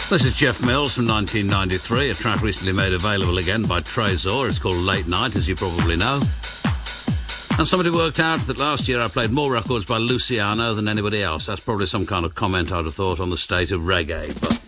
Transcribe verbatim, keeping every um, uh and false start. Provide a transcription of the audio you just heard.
This is Jeff Mills from nineteen ninety-three, a track recently made available again by Trezor. It's called Late Night, as you probably know. And somebody worked out that last year I played more records by Luciano than anybody else. That's probably some kind of comment, I'd have thought, on the state of reggae, but